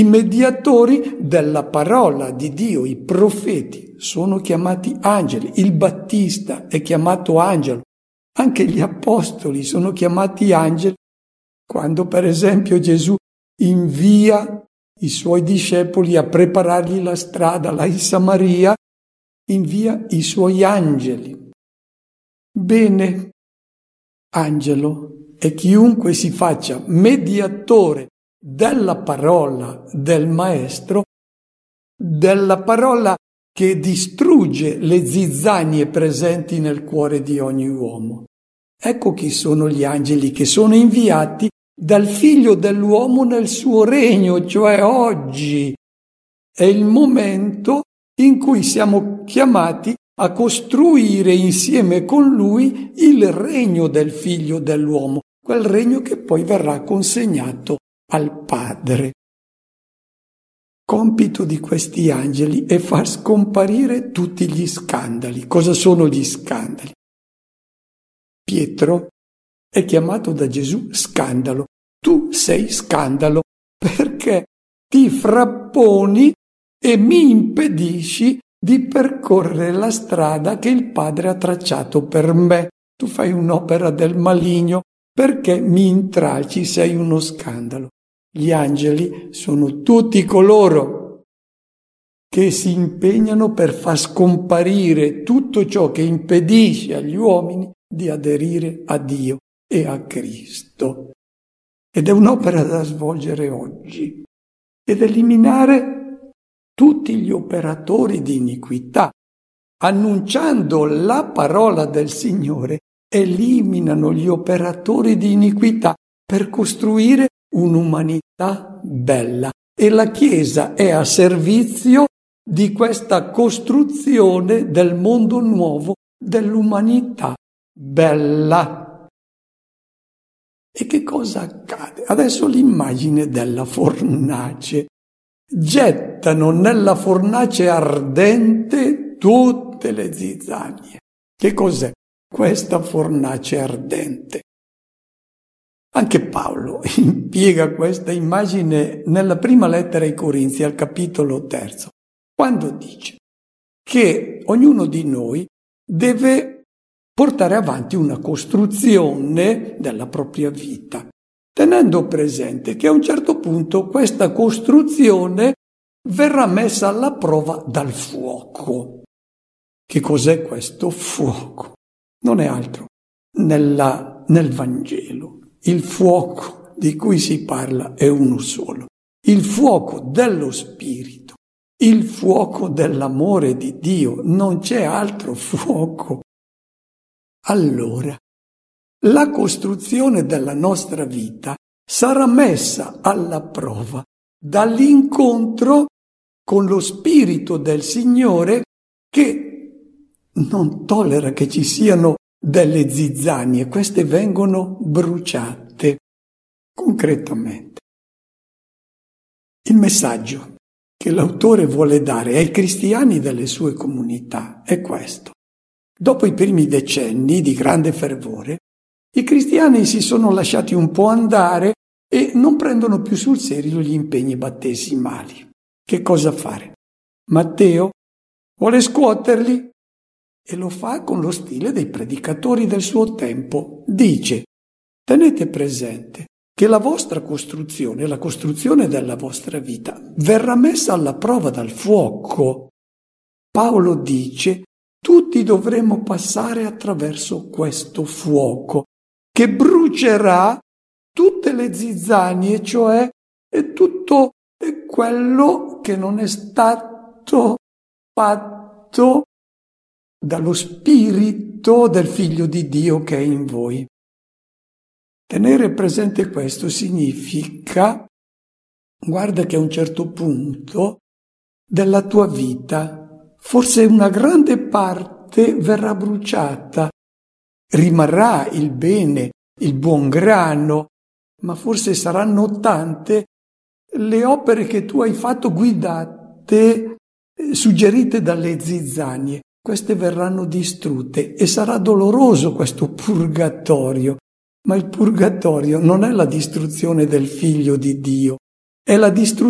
I mediatori della parola di Dio, i profeti, sono chiamati angeli. Il Battista è chiamato angelo. Anche gli apostoli sono chiamati angeli. Quando, per esempio, Gesù invia i suoi discepoli a preparargli la strada là in Samaria, invia i suoi angeli. Bene, angelo è chiunque si faccia mediatore della parola del Maestro, della parola che distrugge le zizzanie presenti nel cuore di ogni uomo. Ecco chi sono gli angeli che sono inviati dal Figlio dell'uomo nel suo regno, cioè oggi. È il momento in cui siamo chiamati a costruire insieme con Lui il regno del Figlio dell'uomo, quel regno che poi verrà consegnato al Padre. Compito di questi angeli è far scomparire tutti gli scandali. Cosa sono gli scandali? Pietro è chiamato da Gesù scandalo. Tu sei scandalo perché ti frapponi e mi impedisci di percorrere la strada che il Padre ha tracciato per me. Tu fai un'opera del maligno perché mi intralci, sei uno scandalo. Gli angeli sono tutti coloro che si impegnano per far scomparire tutto ciò che impedisce agli uomini di aderire a Dio e a Cristo. Ed è un'opera da svolgere oggi. Ed eliminare tutti gli operatori di iniquità, annunciando la parola del Signore, eliminano gli operatori di iniquità per costruire un'umanità bella. E la Chiesa è a servizio di questa costruzione del mondo nuovo, dell'umanità bella. E che cosa accade? Adesso l'immagine della fornace. Gettano nella fornace ardente tutte le zizzanie. Che cos'è questa fornace ardente? Anche Paolo impiega questa immagine nella prima lettera ai Corinzi, al capitolo 3, quando dice che ognuno di noi deve portare avanti una costruzione della propria vita, tenendo presente che a un certo punto questa costruzione verrà messa alla prova dal fuoco. Che cos'è questo fuoco? Non è altro nel Vangelo. Il fuoco di cui si parla è uno solo, il fuoco dello Spirito, il fuoco dell'amore di Dio, non c'è altro fuoco. Allora, la costruzione della nostra vita sarà messa alla prova dall'incontro con lo Spirito del Signore che non tollera che ci siano delle zizzanie, queste vengono bruciate concretamente. Il messaggio che l'autore vuole dare ai cristiani delle sue comunità è questo. Dopo i primi decenni di grande fervore, i cristiani si sono lasciati un po' andare e non prendono più sul serio gli impegni battesimali. Che cosa fare? Matteo vuole scuoterli e lo fa con lo stile dei predicatori del suo tempo. Dice: tenete presente che la vostra costruzione, la costruzione della vostra vita, verrà messa alla prova dal fuoco. Paolo dice: tutti dovremo passare attraverso questo fuoco che brucerà tutte le zizzanie, cioè tutto quello che non è stato fatto dallo Spirito del Figlio di Dio che è in voi. Tenere presente questo significa, guarda che a un certo punto della tua vita, forse una grande parte verrà bruciata, rimarrà il bene, il buon grano, ma forse saranno tante le opere che tu hai fatto guidate, suggerite dalle zizzanie. Queste verranno distrutte e sarà doloroso questo purgatorio, ma il purgatorio non è la distruzione del Figlio di Dio, è la distruzione